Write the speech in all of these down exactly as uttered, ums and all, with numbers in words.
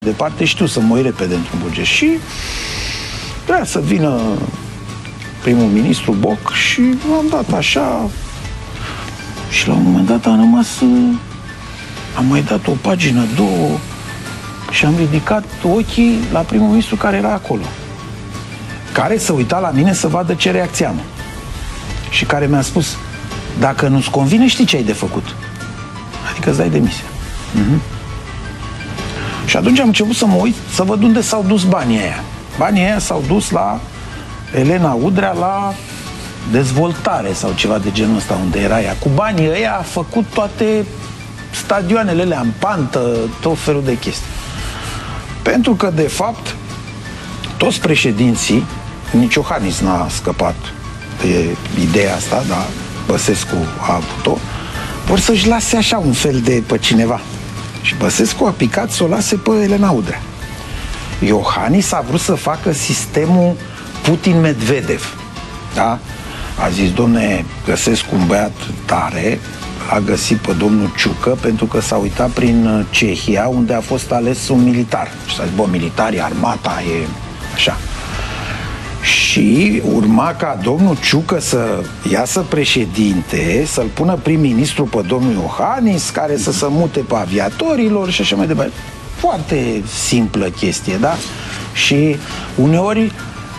departe, știu să mă uit repede într-un buget și vrea să vină primul ministru Boc și am dat așa și la un moment dat am rămas, am mai dat o pagină, două și am ridicat ochii la primul ministru care era acolo, care se uita la mine să vadă ce reacție am și care mi-a spus: dacă nu-ți convine, știi ce ai de făcut, adică îți dai demisia. uh-huh. Și atunci am început să mă uit, să văd unde s-au dus banii aia. Banii aia s-au dus la Elena Udrea, la dezvoltare sau ceva de genul ăsta, unde era ea. Cu banii ăia a făcut toate stadioanele alea în pantă, tot felul de chestii. Pentru că, de fapt, toți președinții, nici Iohannis n-a scăpat de ideea asta, dar Băsescu a avut-o, vor să-și lase așa un fel de pe cineva. Și Băsescu a picat să o lase pe Elena Udrea. Iohannis a vrut să facă sistemul Putin-Medvedev. Da? A zis: domne, găsesc un băiat tare, a găsit pe domnul Ciucă, pentru că s-a uitat prin Cehia, unde a fost ales un militar. Și s-a zis: bă, militarii, armata, e așa. Și urma ca domnul Ciucă să iasă președinte, să-l pună prim-ministru pe domnul Iohannis, care să se mute pe aviatorilor și așa mai departe. Foarte simplă chestie, da? Și uneori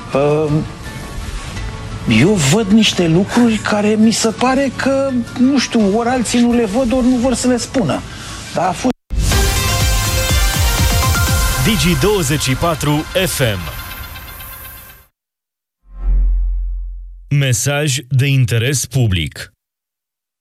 eu văd niște lucruri care mi se pare că, nu știu, ori alții nu le văd, ori nu vor să le spună. Dar a fost Digi douăzeci și patru F M. Mesaj de interes public.